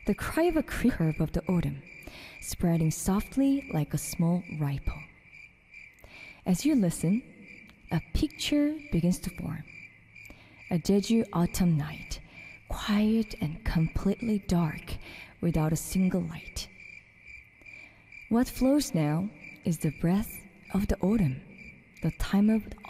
the cry of a curve of the autumn, spreading softly like a small ripple. As you listen, a picture begins to form. A Jeju autumn night, quiet and completely dark, without a single light. What flows now is the breath of the autumn, the time of